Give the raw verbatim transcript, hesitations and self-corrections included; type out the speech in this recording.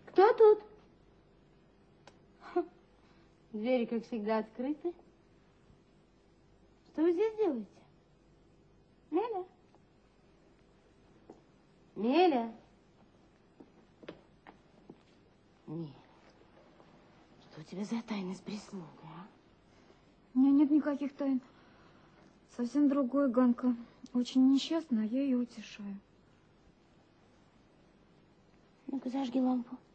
Кто тут? Двери, как всегда, открыты. Что вы здесь делаете? Меля? Меля? Меля, что у тебя за тайны с прислугой, а? У меня нет никаких тайн. Совсем другой Ганка. Очень несчастна, а я ее утешаю. Ну-ка, зажги лампу.